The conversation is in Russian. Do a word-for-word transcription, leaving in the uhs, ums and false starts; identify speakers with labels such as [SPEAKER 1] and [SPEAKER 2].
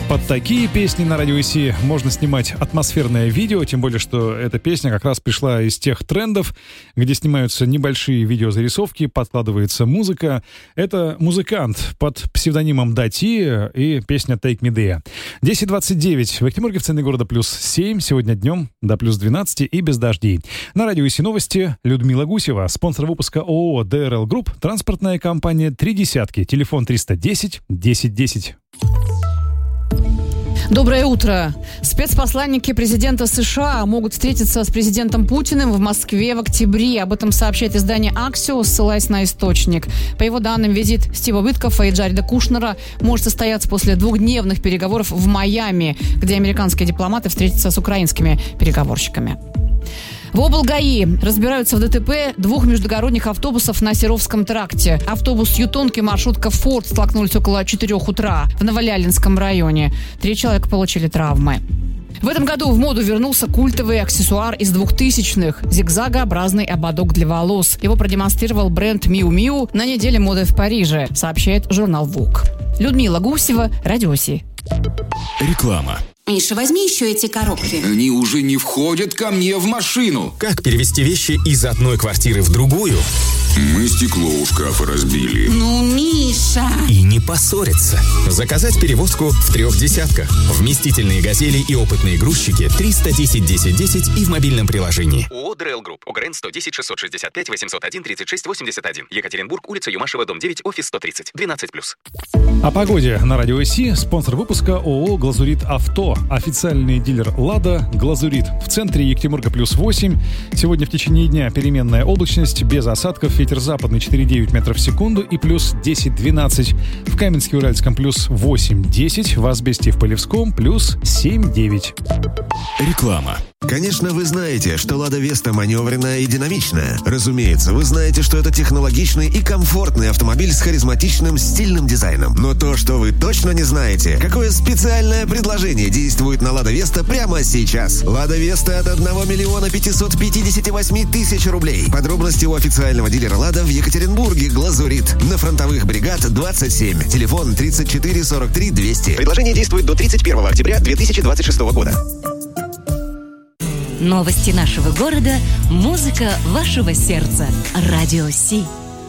[SPEAKER 1] Под такие песни на радио ИСИ можно снимать атмосферное видео, тем более, что эта песня как раз пришла из тех трендов, где снимаются небольшие видеозарисовки, подкладывается музыка. Это музыкант под псевдонимом Дати и песня «Take Me There». десять двадцать девять. В Екатеринбурге в центре города плюс семь. Сегодня днем до плюс двенадцать и без дождей. На радио ИСИ новости Людмила Гусева. Спонсор выпуска ООО ди эр эл Group. Транспортная компания «Три десятки». Телефон триста десять десять десять.
[SPEAKER 2] Доброе утро. Спецпосланники президента США могут встретиться с президентом Путиным в Москве в октябре. Об этом сообщает издание Axios, ссылаясь на источник. По его данным, визит Стива Уиткоффа и Джареда Кушнера может состояться после двухдневных переговоров в Майами, где американские дипломаты встретятся с украинскими переговорщиками. В облгаи разбираются в ДТП двух междугородних автобусов на Серовском тракте. Автобус Ютонг и маршрутка Форд столкнулись около четырех утра в Новолялинском районе. Три человека получили травмы. В этом году в моду вернулся культовый аксессуар из двухтысячных – зигзагообразный ободок для волос. Его продемонстрировал бренд Miu Miu на неделе моды в Париже, сообщает журнал Vogue. Людмила Гусева, Радио ИСИ.
[SPEAKER 3] Реклама.
[SPEAKER 4] Миша, возьми еще эти коробки.
[SPEAKER 3] Они уже не входят ко мне в машину.
[SPEAKER 5] Как перевести вещи из одной квартиры в другую?
[SPEAKER 3] Мы стекло у шкафа разбили.
[SPEAKER 4] Ну, Миша.
[SPEAKER 5] И не поссориться. Заказать перевозку в трех десятках. Вместительные газели и опытные грузчики триста десять десять десять и в мобильном приложении.
[SPEAKER 6] ООО ди эр эл Group. ОГРН сто десять шестьсот шестьдесят пять восемьсот один тридцать шесть восемьдесят один. Екатеринбург, улица Юмашева, дом девять, офис сто тридцать. двенадцать плюс.
[SPEAKER 1] О погоде на радио ИСИ. Спонсор выпуска ООО «Глазурит Авто». Официальный дилер «Лада» «Глазурит». В центре Екатеринбурга плюс восемь. Сегодня в течение дня переменная облачность, без осадков, ветер западный четыре девять метров в секунду и плюс десять двенадцать. В Каменске-Уральском плюс восемь десять. В Асбесте в Полевском плюс семь девять.
[SPEAKER 3] Реклама.
[SPEAKER 7] Конечно, вы знаете, что «Лада Веста» маневренная и динамичная. Разумеется, вы знаете, что это технологичный и комфортный автомобиль с харизматичным стильным дизайном. Но то, что вы точно не знаете, какое специальное предложение действует на «Лада Веста» прямо сейчас. «Лада Веста» от одного миллиона пятьсот пятьдесят восемь тысяч рублей. Подробности у официального дилера «Лада» в Екатеринбурге «Глазурит». На фронтовых бригад двадцать семь. Телефон тридцать четыре сорок три двести.
[SPEAKER 8] Предложение действует до тридцать первого октября две тысячи двадцать шестого года.
[SPEAKER 9] Новости нашего города, музыка вашего сердца. Радио ИСИ.